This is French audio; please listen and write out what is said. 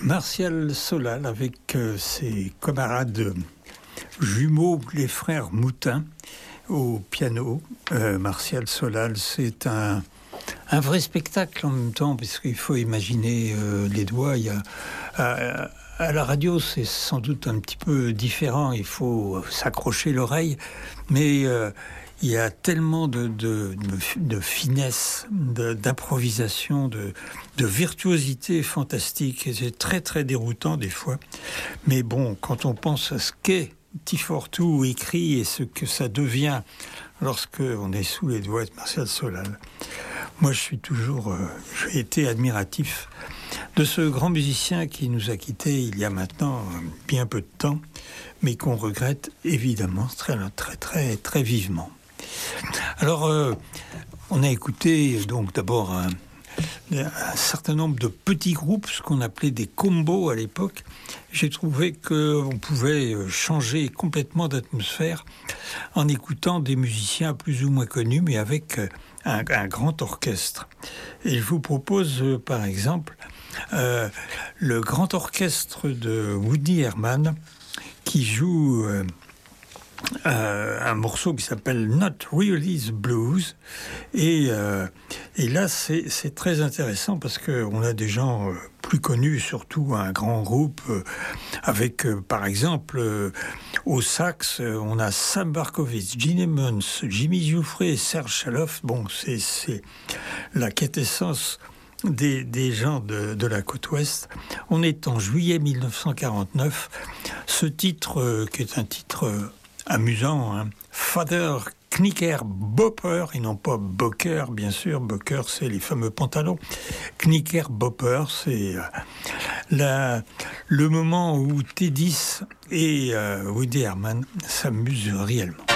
Martial Solal avec ses camarades jumeaux, les frères Moutin, au piano. Martial Solal, c'est un vrai spectacle en même temps, parce qu'il faut imaginer les doigts. À la radio, c'est sans doute un petit peu différent, il faut s'accrocher l'oreille, mais il y a tellement de finesse, d'improvisation, de virtuosité fantastique, et c'est très très déroutant des fois. Mais bon, quand on pense à ce qu'est T42 écrit et ce que ça devient lorsque on est sous les doigts de Martial Solal, moi j'ai été admiratif de ce grand musicien qui nous a quittés il y a maintenant bien peu de temps, mais qu'on regrette évidemment très très très très vivement. Alors, on a écouté donc d'abord un certain nombre de petits groupes, ce qu'on appelait des combos à l'époque. J'ai trouvé qu'on pouvait changer complètement d'atmosphère en écoutant des musiciens plus ou moins connus, mais avec un grand orchestre. Et je vous propose, par exemple, le grand orchestre de Woody Herman qui joue un morceau qui s'appelle Not Really the Blues, et là c'est très intéressant parce qu'on a des gens plus connus, surtout un grand groupe avec par exemple au sax on a Sam Barkovitz, Gene Emmons, Jimmy Giuffre, Serge Chaloff. Bon, c'est la quintessence des gens de la côte ouest. On est en juillet 1949. Ce titre qui est un titre amusant, hein. Father Knickerbopper, et non pas Bocker, bien sûr. Bocker, c'est les fameux pantalons. Knickerbopper, c'est le moment où T10 et Woody Herman s'amusent réellement.